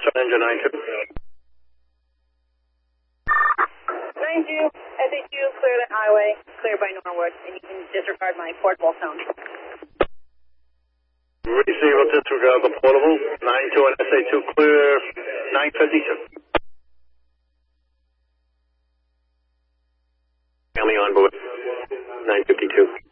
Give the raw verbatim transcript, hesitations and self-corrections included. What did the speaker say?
start engine nine two. nine two, S A two, clear the highway, clear by Norwood, and you can disregard my portable phone. Receive will disregard the portable. nine two and S A two clear nine fifty-two. Family on board. nine fifty-two.